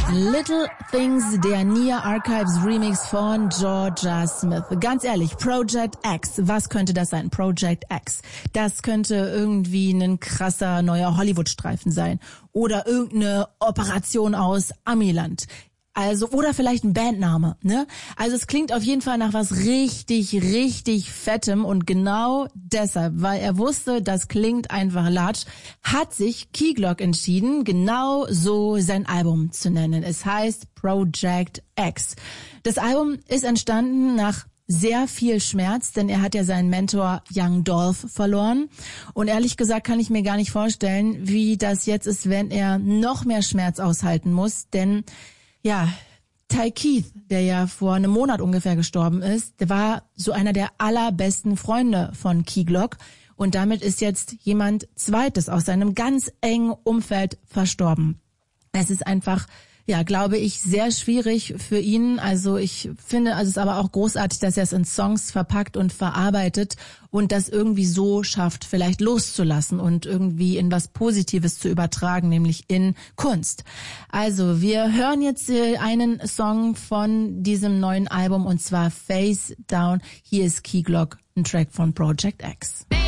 Little Things, der Nia Archives Remix von Georgia Smith. Ganz ehrlich, Project X, was könnte das sein? Project X. Das könnte irgendwie ein krasser neuer Hollywood-Streifen sein. Oder irgendeine Operation aus Amiland. Also, oder vielleicht ein Bandname, ne? Also es klingt auf jeden Fall nach was richtig, richtig Fettem und genau deshalb, weil er wusste, das klingt einfach latsch, hat sich Key Glock entschieden, genau so sein Album zu nennen. Es heißt Project X. Das Album ist entstanden nach sehr viel Schmerz, denn er hat ja seinen Mentor Young Dolph verloren. Und ehrlich gesagt kann ich mir gar nicht vorstellen, wie das jetzt ist, wenn er noch mehr Schmerz aushalten muss, denn ja, Ty Keith, der ja vor einem Monat ungefähr gestorben ist, der war so einer der allerbesten Freunde von Key Glock und damit ist jetzt jemand Zweites aus seinem ganz engen Umfeld verstorben. Es ist einfach, ja, glaube ich, sehr schwierig für ihn. Also ich finde, es ist aber auch großartig, dass er es in Songs verpackt und verarbeitet und das irgendwie so schafft, vielleicht loszulassen und irgendwie in was Positives zu übertragen, nämlich in Kunst. Also wir hören jetzt einen Song von diesem neuen Album und zwar Face Down. Hier ist Key Glock, ein Track von Project X.